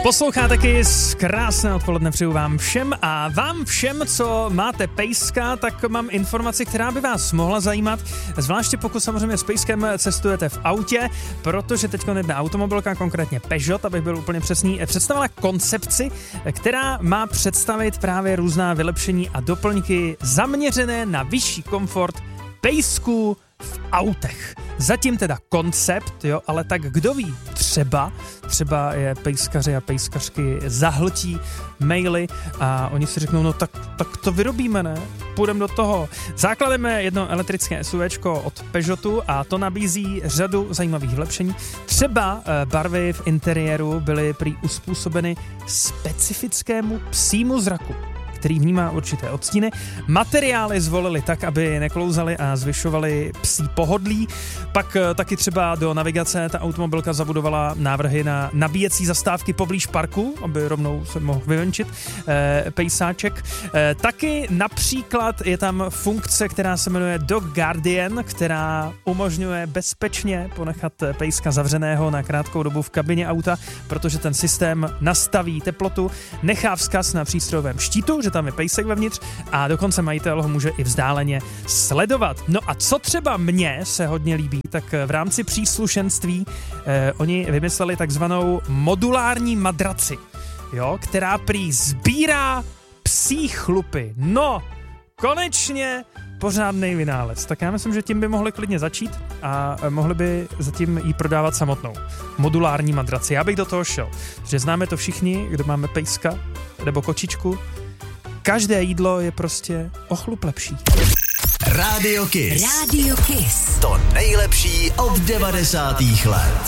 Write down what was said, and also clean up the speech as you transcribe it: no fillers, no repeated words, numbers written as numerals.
Posloucháte Kiss, krásné odpoledne přeju vám všem a vám všem, co máte pejska, tak mám informaci, která by vás mohla zajímat, zvláště pokud samozřejmě s pejskem cestujete v autě, protože teď jedna automobilka, konkrétně Peugeot, abych byl úplně přesný, představila koncepci, která má představit právě různá vylepšení a doplňky zaměřené na vyšší komfort pejsků v autech. Zatím teda koncept, jo, ale tak kdo ví, třeba je pejskaři a pejskařky zahltí maily a oni si řeknou, no tak to vyrobíme, ne? Půjdeme do toho. Základem je jedno elektrické SUVčko od Peugeotu a to nabízí řadu zajímavých vylepšení. Třeba barvy v interiéru byly prý uspůsobeny specifickému psímu zraku, který vnímá určité odstíny. Materiály zvolili tak, aby neklouzaly a zvyšovaly psí pohodlí. Pak taky třeba do navigace ta automobilka zabudovala návrhy na nabíjecí zastávky poblíž parku, aby rovnou se mohl vyvenčit pejsáček. Taky například je tam funkce, která se jmenuje Dog Guardian, která umožňuje bezpečně ponechat pejska zavřeného na krátkou dobu v kabině auta, protože ten systém nastaví teplotu, nechá vzkaz na přístrojovém štítu, že tam je pejsek vevnitř a dokonce majitel ho může i vzdáleně sledovat. No a co třeba mně se hodně líbí, tak v rámci příslušenství oni vymysleli takzvanou modulární madraci, jo, která prý sbírá psí chlupy. No, konečně pořádnej vynález. Tak já myslím, že tím by mohli klidně začít a mohli by zatím jí prodávat samotnou. Modulární madraci. Já bych do toho šel. Protože známe to všichni, kdo máme pejska nebo kočičku. Každé jídlo je prostě o chlup lepší. Radio Kiss. To nejlepší od 90. let.